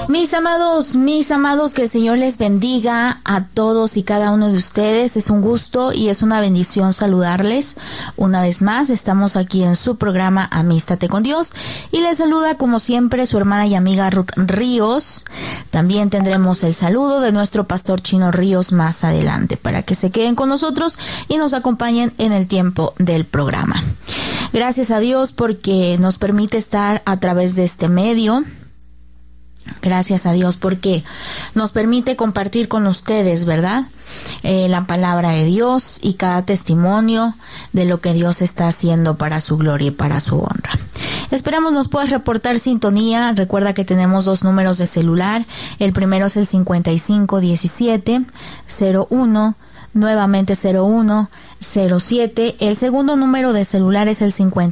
Mis amados, que el Señor les bendiga a todos y cada uno de ustedes. Es un gusto y es una bendición saludarles una vez más. Estamos aquí en su programa Amístate con Dios y les saluda como siempre su hermana y amiga Ruth Ríos. También tendremos el saludo de nuestro pastor Chino Ríos más adelante para que se queden con nosotros y nos acompañen en el tiempo del programa. Gracias a Dios porque nos permite estar a través de este medio. Gracias a Dios porque nos permite compartir con ustedes, ¿verdad? La palabra de Dios y cada testimonio de lo que Dios está haciendo para su gloria y para su honra. Esperamos nos puedas reportar sintonía. Recuerda que tenemos dos números de celular. El primero es el 5517-01, nuevamente 0107. El segundo número de celular es el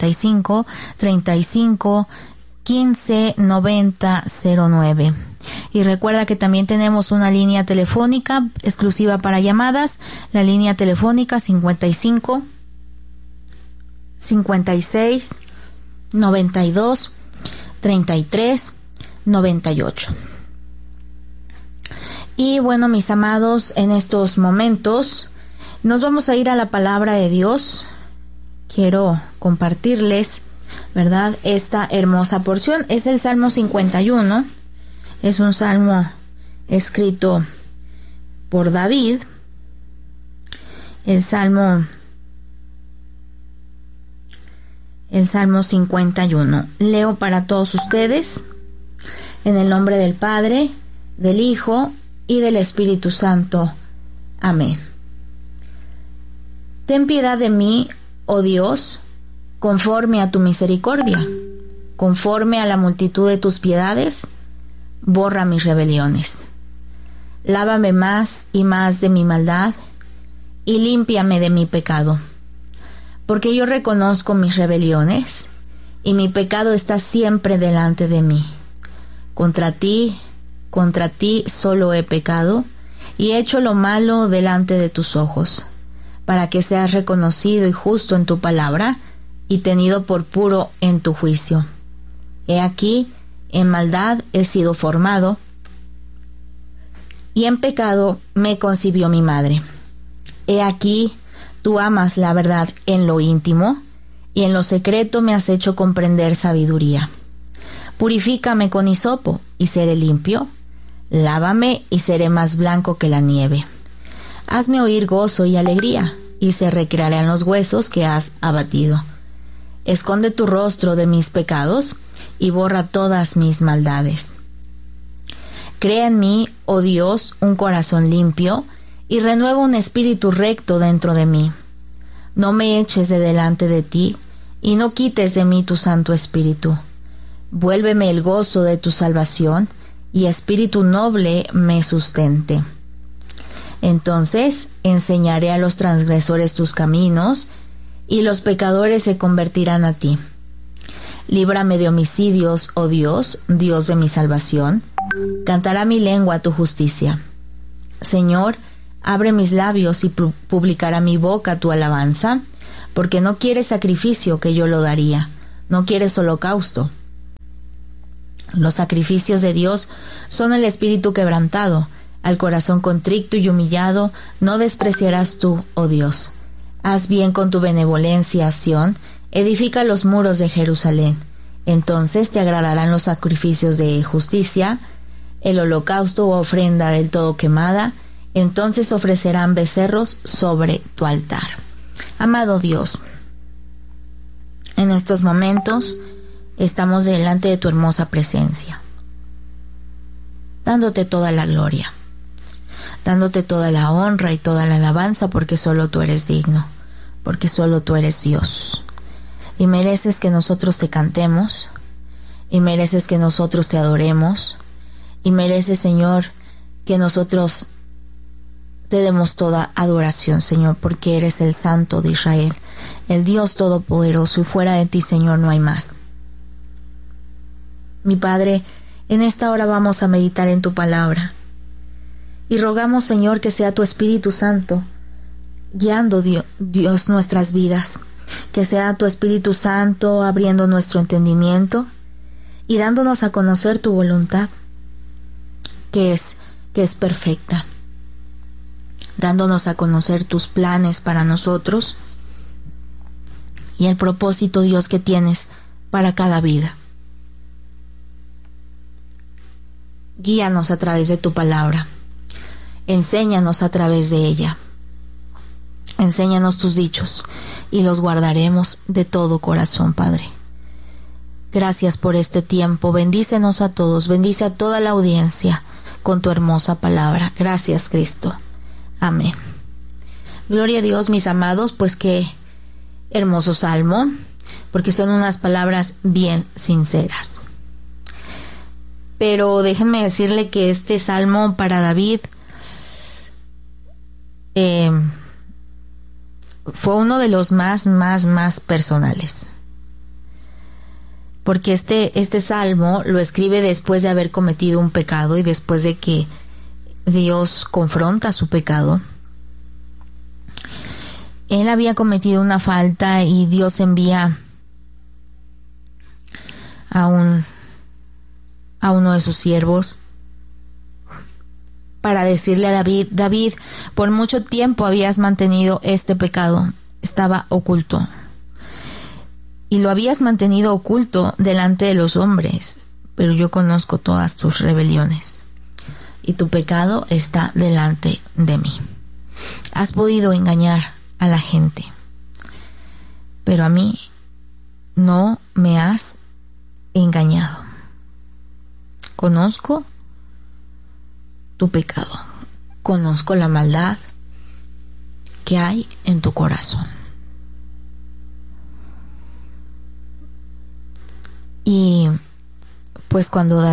5535 159009. Y recuerda que también tenemos una línea telefónica exclusiva para llamadas, la línea telefónica 55 56 92 33 98. Y bueno, mis amados, en estos momentos nos vamos a ir a la palabra de Dios. Quiero compartirles, ¿verdad?, esta hermosa porción. Es el Salmo 51. Es un salmo escrito por David. El Salmo 51. Leo para todos ustedes en el nombre del Padre, del Hijo y del Espíritu Santo. Amén. Ten piedad de mí, oh Dios, conforme a tu misericordia, conforme a la multitud de tus piedades, borra mis rebeliones. Lávame más y más de mi maldad, y límpiame de mi pecado. Porque yo reconozco mis rebeliones, y mi pecado está siempre delante de mí. Contra ti solo he pecado, y he hecho lo malo delante de tus ojos, para que seas reconocido y justo en tu palabra, y tenido por puro en tu juicio. He aquí, en maldad he sido formado, y en pecado me concibió mi madre. He aquí, tú amas la verdad en lo íntimo, y en lo secreto me has hecho comprender sabiduría. Purifícame con hisopo, y seré limpio. Lávame, y seré más blanco que la nieve. Hazme oír gozo y alegría, y se recrearán los huesos que has abatido. Esconde tu rostro de mis pecados y borra todas mis maldades. Crea en mí, oh Dios, un corazón limpio y renueva un espíritu recto dentro de mí. No me eches de delante de ti y no quites de mí tu Santo Espíritu. Vuélveme el gozo de tu salvación y espíritu noble me sustente. Entonces enseñaré a los transgresores tus caminos, y los pecadores se convertirán a ti. Líbrame de homicidios, oh Dios, Dios de mi salvación. Cantará mi lengua tu justicia. Señor, abre mis labios y publicará mi boca tu alabanza, porque no quieres sacrificio que yo lo daría, no quieres holocausto. Los sacrificios de Dios son el espíritu quebrantado, al corazón contrito y humillado no despreciarás tú, oh Dios. Haz bien con tu benevolencia, Sión, edifica los muros de Jerusalén. Entonces te agradarán los sacrificios de justicia, el holocausto u ofrenda del todo quemada, entonces ofrecerán becerros sobre tu altar. Amado Dios, en estos momentos estamos delante de tu hermosa presencia, dándote toda la gloria, dándote toda la honra y toda la alabanza, porque solo tú eres digno, porque solo tú eres Dios. Y mereces que nosotros te cantemos, y mereces que nosotros te adoremos, y mereces, Señor, que nosotros te demos toda adoración, Señor, porque eres el Santo de Israel, el Dios Todopoderoso, y fuera de ti, Señor, no hay más. Mi Padre, en esta hora vamos a meditar en tu palabra. Y rogamos, Señor, que sea tu Espíritu Santo guiando, Dios, nuestras vidas. Que sea tu Espíritu Santo abriendo nuestro entendimiento y dándonos a conocer tu voluntad. que es perfecta, dándonos a conocer tus planes para nosotros y el propósito, Dios, que tienes para cada vida. Guíanos a través de tu palabra. Enséñanos a través de ella. Enséñanos tus dichos y los guardaremos de todo corazón, Padre. Gracias por este tiempo. Bendícenos a todos. Bendice a toda la audiencia con tu hermosa palabra. Gracias, Cristo. Amén. Gloria a Dios, mis amados, pues qué hermoso salmo, porque son unas palabras bien sinceras. Pero déjenme decirle que este salmo para David fue uno de los más personales. Porque este salmo lo escribe después de haber cometido un pecado y después de que Dios confronta su pecado. Él había cometido una falta y Dios envía a uno de sus siervos para decirle a David: David, por mucho tiempo habías mantenido este pecado, estaba oculto. Y lo habías mantenido oculto delante de los hombres, pero yo conozco todas tus rebeliones y tu pecado está delante de mí. Has podido engañar a la gente, pero a mí no me has engañado. Conozco tu pecado, conozco la maldad que hay en tu corazón. Y pues cuando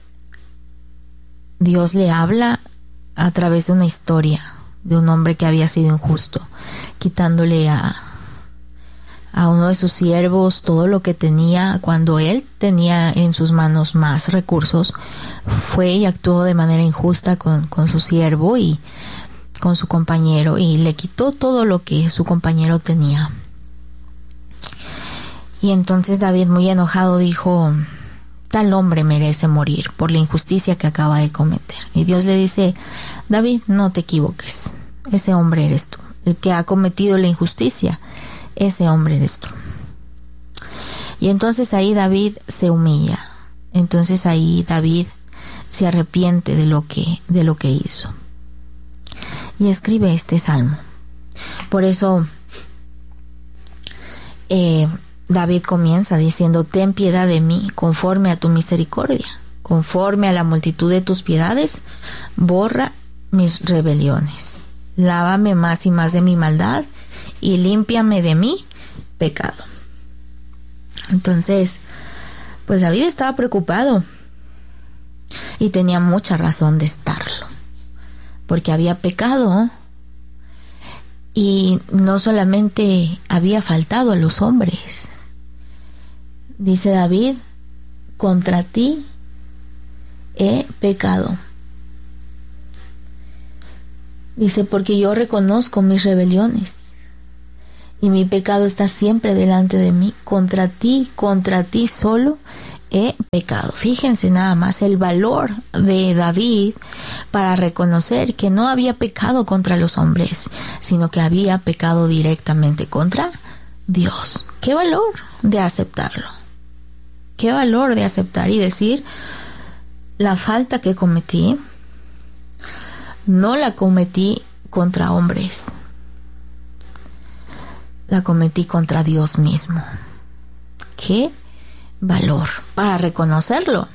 Dios le habla a través de una historia de un hombre que había sido injusto, quitándole a uno de sus siervos todo lo que tenía, cuando él tenía en sus manos más recursos, fue y actuó de manera injusta con su siervo y con su compañero, y le quitó todo lo que su compañero tenía. Y entonces David, muy enojado, dijo: tal hombre merece morir por la injusticia que acaba de cometer. Y Dios le dice: David, no te equivoques, ese hombre eres tú, el que ha cometido la injusticia, ese hombre eres tú. Y entonces ahí David se humilla, entonces ahí David se arrepiente de lo que hizo y escribe este salmo. Por eso David comienza diciendo: ten piedad de mí conforme a tu misericordia, conforme a la multitud de tus piedades, borra mis rebeliones, lávame más y más de mi maldad y límpiame de mi pecado. Entonces, pues David estaba preocupado y tenía mucha razón de estarlo, porque había pecado y no solamente había faltado a los hombres. Dice David: contra ti he pecado. Dice: porque yo reconozco mis rebeliones y mi pecado está siempre delante de mí. Contra ti solo he pecado. Fíjense nada más el valor de David para reconocer que no había pecado contra los hombres, sino que había pecado directamente contra Dios. ¡Qué valor de aceptarlo! ¡Qué valor de aceptar y decir: la falta que cometí no la cometí contra hombres, la cometí contra Dios mismo! ¡Qué valor para reconocerlo!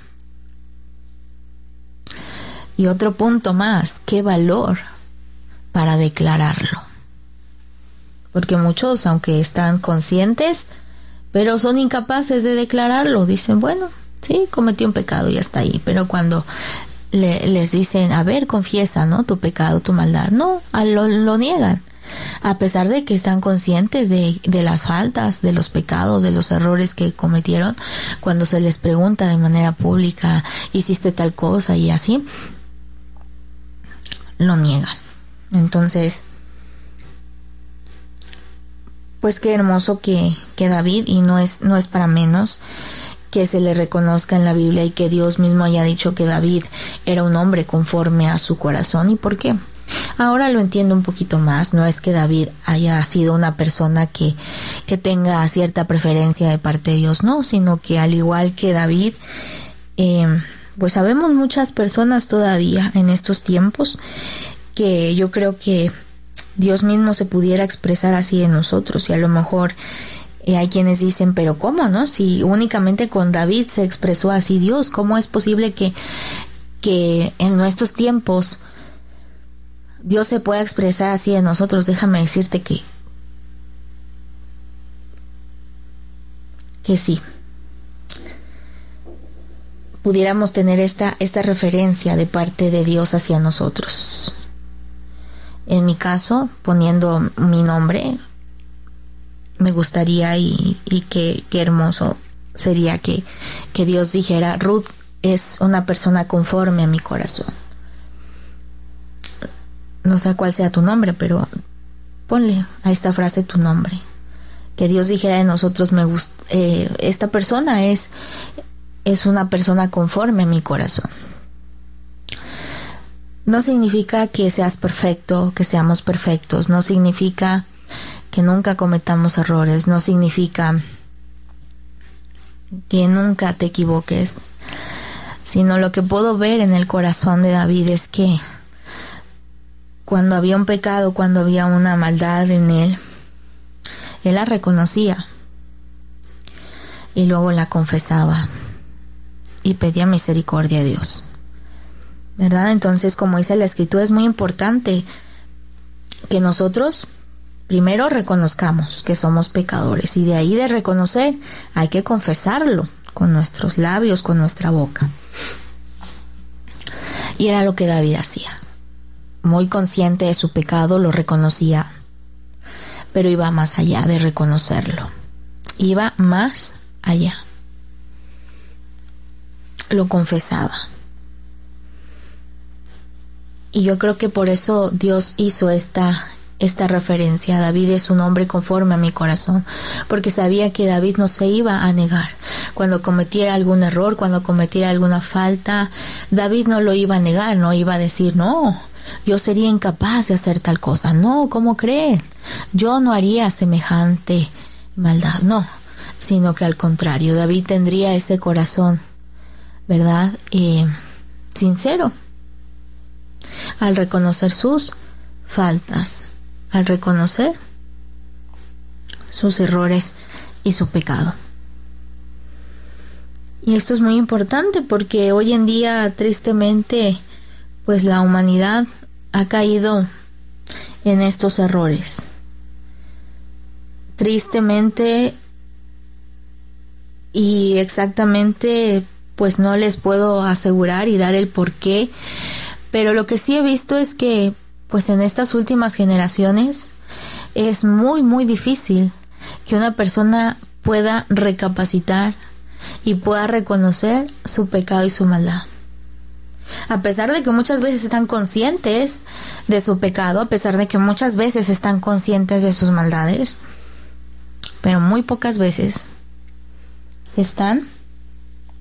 Y otro punto más: qué valor para declararlo. Porque muchos, aunque están conscientes, pero son incapaces de declararlo. Dicen: bueno, sí, cometí un pecado y ya está ahí. Pero cuando les dicen: a ver, confiesa, ¿no?, tu pecado, tu maldad, no, lo niegan. A pesar de que están conscientes de las faltas, de los pecados, de los errores que cometieron, cuando se les pregunta de manera pública: hiciste tal cosa y así, lo niegan. Entonces, pues qué hermoso que David, y no es para menos, que se le reconozca en la Biblia y que Dios mismo haya dicho que David era un hombre conforme a su corazón. ¿Y por qué? Ahora lo entiendo un poquito más. No es que David haya sido una persona que tenga cierta preferencia de parte de Dios, no, sino que al igual que David, pues sabemos muchas personas todavía en estos tiempos que yo creo que Dios mismo se pudiera expresar así en nosotros. Y a lo mejor hay quienes dicen, pero ¿cómo, no? Si únicamente con David se expresó así Dios, ¿cómo es posible que en nuestros tiempos Dios se pueda expresar así en nosotros? Déjame decirte que sí. Pudiéramos tener esta referencia de parte de Dios hacia nosotros. En mi caso, poniendo mi nombre, me gustaría y qué hermoso sería que Dios dijera, Ruth es una persona conforme a mi corazón. No sé cuál sea tu nombre, pero ponle a esta frase tu nombre. Que Dios dijera de nosotros, esta persona es una persona conforme a mi corazón. No significa que seas perfecto, que seamos perfectos. No significa que nunca cometamos errores. No significa que nunca te equivoques. Sino lo que puedo ver en el corazón de David es que cuando había un pecado, cuando había una maldad en él la reconocía y luego la confesaba y pedía misericordia a Dios, ¿verdad? Entonces, como dice la Escritura, es muy importante que nosotros primero reconozcamos que somos pecadores, y de ahí de reconocer hay que confesarlo con nuestros labios, con nuestra boca. Y era lo que David hacía. Muy consciente de su pecado, lo reconocía, pero iba más allá de reconocerlo. Iba más allá. Lo confesaba. Y yo creo que por eso Dios hizo esta referencia. David es un hombre conforme a mi corazón, porque sabía que David no se iba a negar. Cuando cometiera algún error, cuando cometiera alguna falta, David no lo iba a negar, no iba a decir, no, yo sería incapaz de hacer tal cosa. No, ¿cómo creen? Yo no haría semejante maldad. No, sino que al contrario, David tendría ese corazón, ¿verdad? Sincero, al reconocer sus faltas, al reconocer sus errores y su pecado. Y esto es muy importante porque hoy en día, tristemente, pues la humanidad ha caído en estos errores. Tristemente y exactamente, pues no les puedo asegurar y dar el porqué, pero lo que sí he visto es que, pues en estas últimas generaciones, es muy, muy difícil que una persona pueda recapacitar y pueda reconocer su pecado y su maldad. A pesar de que muchas veces están conscientes de su pecado, a pesar de que muchas veces están conscientes de sus maldades, pero muy pocas veces están